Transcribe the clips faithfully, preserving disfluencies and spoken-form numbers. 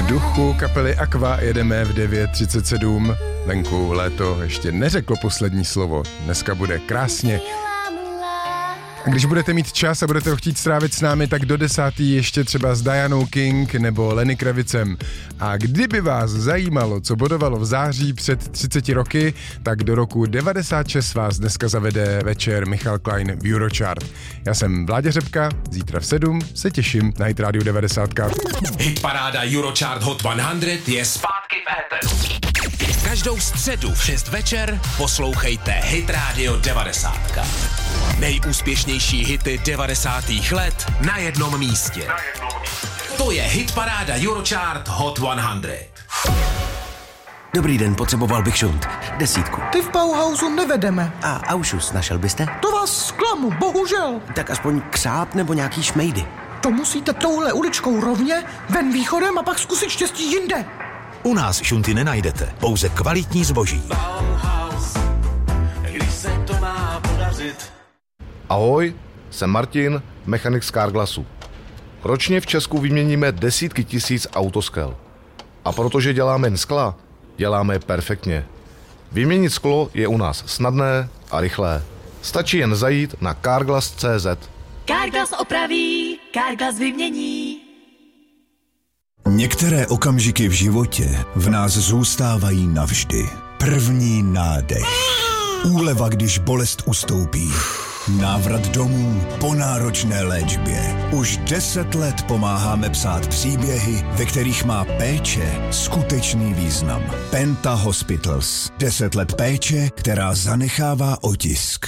duchu kapely Aqua jedeme v devět třicet sedm. Venku léto ještě neřeklo poslední slovo. Dneska bude krásně. A když budete mít čas a budete ho chtít strávit s námi, tak do desátý ještě třeba s Dianou King nebo Lenny Kravicem. A kdyby vás zajímalo, co bodovalo v září před třiceti roky, tak do roku devadesát šest vás dneska zavede večer Michal Klein v Eurochart. Já jsem Vláďa Řepka, zítra v sedm se těším na Hit Radio devadesát. Hitparáda Eurochart Hot sto je zpátky v éteru. Každou středu v šest večer poslouchejte Hit Radio devadesát. Nejúspěšnější hity devadesátých let na jednom místě. Na jednom místě. To je Hitparáda Eurochart Hot sto. Dobrý den, potřeboval bych šunt. Desítku. Ty v Bauhausu nevedeme. A Aušus našel byste? To vás zklamu, bohužel. Tak aspoň křáp nebo nějaký šmejdy. To musíte touhle uličkou rovně, ven východem a pak zkusit štěstí jinde. U nás šunty nenajdete, pouze kvalitní zboží. Bauhaus, když se to má podařit. Ahoj, jsem Martin, mechanik z Carglassu. Ročně v Česku vyměníme desítky tisíc autoskel. A protože děláme jen skla, děláme perfektně. Vyměnit sklo je u nás snadné a rychlé. Stačí jen zajít na carglass tečka cé zet. Carglass opraví, Carglass vymění. Některé okamžiky v životě v nás zůstávají navždy. První nádech. Úleva, když bolest ustoupí. Návrat domů po náročné léčbě. Už deset let pomáháme psát příběhy, ve kterých má péče skutečný význam. Penta Hospitals. Deset let péče, která zanechává otisk.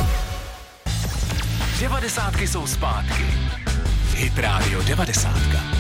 Devadesátky jsou zpátky. Hit Radio devadesát.